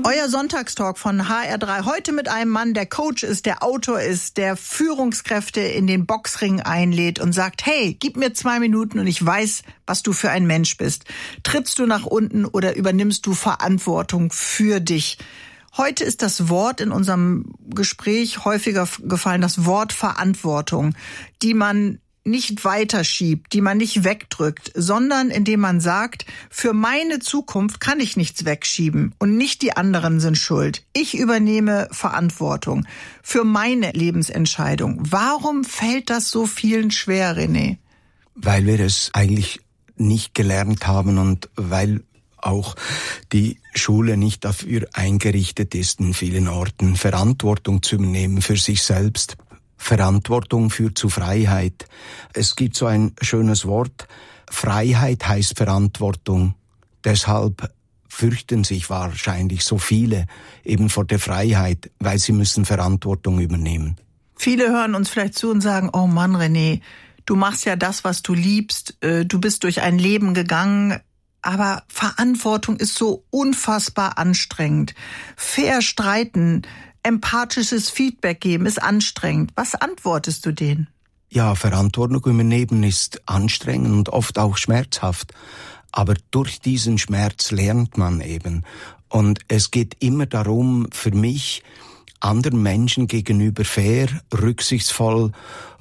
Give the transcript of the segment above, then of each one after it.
Euer Sonntagstalk von HR3. Heute mit einem Mann, der Coach ist, der Autor ist, der Führungskräfte in den Boxring einlädt und sagt, hey, gib mir 2 Minuten und ich weiß, was du für ein Mensch bist. Trittst du nach unten oder übernimmst du Verantwortung für dich? Heute ist das Wort in unserem Gespräch häufiger gefallen, das Wort Verantwortung, die man nicht weiterschiebt, die man nicht wegdrückt, sondern indem man sagt, für meine Zukunft kann ich nichts wegschieben und nicht die anderen sind schuld. Ich übernehme Verantwortung für meine Lebensentscheidung. Warum fällt das so vielen schwer, René? Weil wir es eigentlich nicht gelernt haben und weil auch die Schule nicht dafür eingerichtet ist, in vielen Orten Verantwortung zu übernehmen für sich selbst. Verantwortung führt zu Freiheit. Es gibt so ein schönes Wort, Freiheit heißt Verantwortung. Deshalb fürchten sich wahrscheinlich so viele eben vor der Freiheit, weil sie müssen Verantwortung übernehmen. Viele hören uns vielleicht zu und sagen, oh Mann, René, du machst ja das, was du liebst, du bist durch ein Leben gegangen, aber Verantwortung ist so unfassbar anstrengend. Fair streiten, empathisches Feedback geben ist anstrengend. Was antwortest du denen? Ja, Verantwortung übernehmen ist anstrengend und oft auch schmerzhaft. Aber durch diesen Schmerz lernt man eben. Und es geht immer darum, für mich, anderen Menschen gegenüber fair, rücksichtsvoll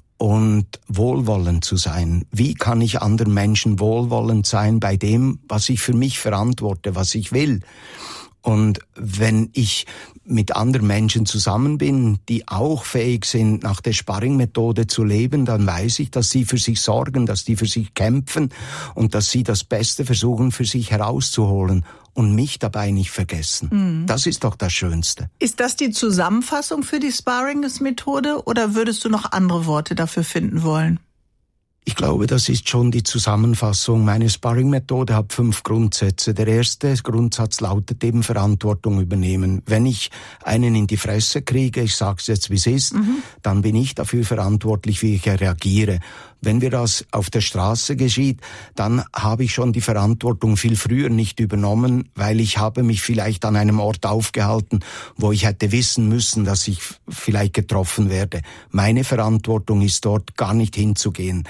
und wohlwollend zu sein. Wie kann ich anderen Menschen wohlwollend sein bei dem, was ich für mich verantworte, was ich will? Und wenn ich mit anderen Menschen zusammen bin, die auch fähig sind, nach der Sparring-Methode zu leben, dann weiß ich, dass sie für sich sorgen, dass die für sich kämpfen und dass sie das Beste versuchen, für sich herauszuholen und mich dabei nicht vergessen. Mhm. Das ist doch das Schönste. Ist das die Zusammenfassung für die Sparring-Methode oder würdest du noch andere Worte dafür finden wollen? Ich glaube, das ist schon die Zusammenfassung. Meine Sparring-Methode hat 5 Grundsätze. Der erste Grundsatz lautet eben Verantwortung übernehmen. Wenn ich einen in die Fresse kriege, ich sage es jetzt wie es ist, dann bin ich dafür verantwortlich, wie ich reagiere. Wenn mir das auf der Straße geschieht, dann habe ich schon die Verantwortung viel früher nicht übernommen, weil ich habe mich vielleicht an einem Ort aufgehalten, wo ich hätte wissen müssen, dass ich vielleicht getroffen werde. Meine Verantwortung ist dort gar nicht hinzugehen.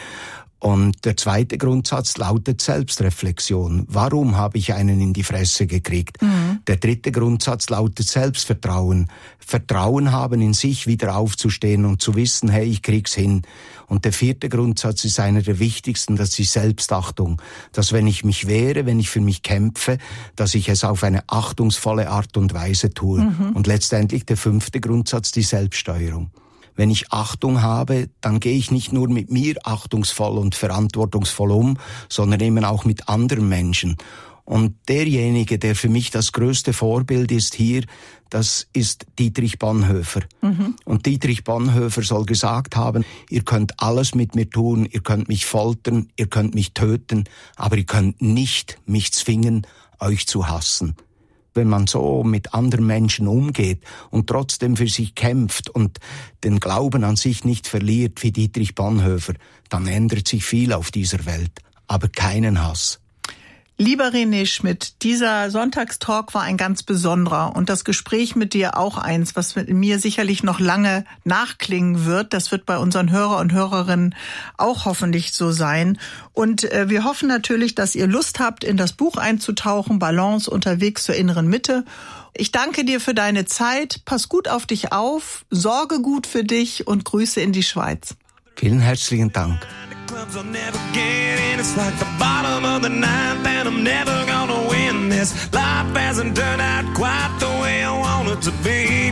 Und der zweite Grundsatz lautet Selbstreflexion. Warum habe ich einen in die Fresse gekriegt? Mhm. Der dritte Grundsatz lautet Selbstvertrauen. Vertrauen haben in sich, wieder aufzustehen und zu wissen, hey, ich krieg's hin. Und der vierte Grundsatz ist einer der wichtigsten, das ist Selbstachtung. Dass wenn ich mich wehre, wenn ich für mich kämpfe, dass ich es auf eine achtungsvolle Art und Weise tue. Mhm. Und letztendlich der 5. Grundsatz, die Selbststeuerung. Wenn ich Achtung habe, dann gehe ich nicht nur mit mir achtungsvoll und verantwortungsvoll um, sondern eben auch mit anderen Menschen. Und derjenige, der für mich das größte Vorbild ist hier, das ist Dietrich Bonhoeffer. Mhm. Und Dietrich Bonhoeffer soll gesagt haben, ihr könnt alles mit mir tun, ihr könnt mich foltern, ihr könnt mich töten, aber ihr könnt nicht mich zwingen, euch zu hassen. Wenn man so mit anderen Menschen umgeht und trotzdem für sich kämpft und den Glauben an sich nicht verliert wie Dietrich Bonhoeffer, dann ändert sich viel auf dieser Welt, aber keinen Hass. Lieber René Schmidt, dieser Sonntagstalk war ein ganz besonderer und das Gespräch mit dir auch eins, was mit mir sicherlich noch lange nachklingen wird. Das wird bei unseren Hörer und Hörerinnen auch hoffentlich so sein. Und wir hoffen natürlich, dass ihr Lust habt, in das Buch einzutauchen, Balance unterwegs zur inneren Mitte. Ich danke dir für deine Zeit. Pass gut auf dich auf, sorge gut für dich und Grüße in die Schweiz. Vielen herzlichen Dank. Clubs I'll never get in. It's like the bottom of the ninth, and I'm never gonna win this. Life hasn't turned out quite the way I want it to be.